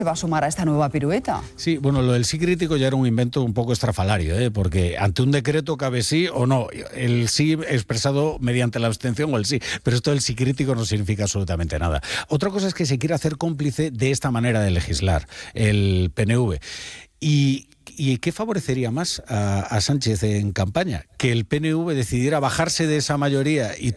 se va a sumar a esta nueva pirueta. Sí, bueno, lo del sí crítico ya era un invento un poco estrafalario, porque ante un decreto cabe sí o no, el sí expresado mediante la abstención o el sí, pero esto del sí crítico no significa absolutamente nada. Otra cosa es que se quiere hacer cómplice de esta manera de legislar, el PNV. ¿Y qué favorecería más a Sánchez en campaña? Que el PNV decidiera bajarse de esa mayoría y